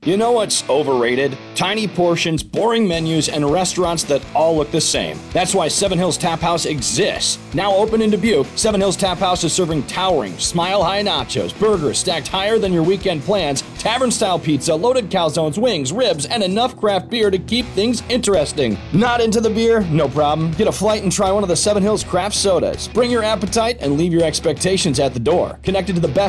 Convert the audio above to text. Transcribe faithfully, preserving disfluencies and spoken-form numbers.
You know what's overrated? Tiny portions, boring menus, and restaurants that all look the same. That's why Seven Hills Tap House exists. Now open in Dubuque, Seven Hills Tap House is serving towering, smile-high nachos, burgers stacked higher than your weekend plans, tavern-style pizza, loaded calzones, wings, ribs, and enough craft beer to keep things interesting. Not into the beer? No problem. Get a flight and try one of the Seven Hills craft sodas. Bring your appetite and leave your expectations at the door. Connected to the best